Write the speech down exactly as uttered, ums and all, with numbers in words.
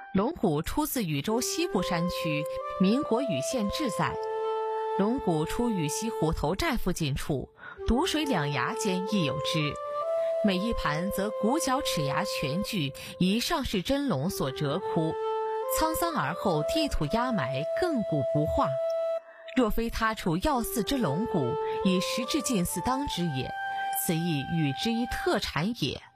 龙骨出自禹州西部山区，民国禹县志载。龙骨出禹西湖头寨附近处，毒水两崖间亦有之。每一盘则骨角齿牙全具，以上是真龙所折窟，沧桑而后地土压埋，亘古不化。若非他处要祀之龙骨，以石质近似当之也，此亦禹之一特产也。